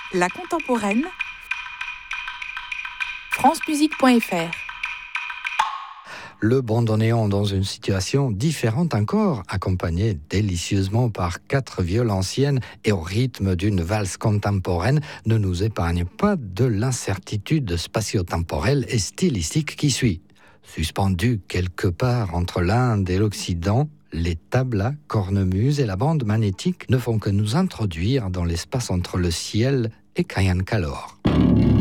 La contemporaine, francemusique.fr. Le bandoneon dans une situation différente encore, accompagné délicieusement par 4 violes anciennes et au rythme d'une valse contemporaine, ne nous épargne pas de l'incertitude spatio-temporelle et stylistique qui suit. Suspendus quelque part entre l'Inde et l'Occident, les tablas, cornemuses et la bande magnétique ne font que nous introduire dans l'espace entre le ciel et Kayan Kalor.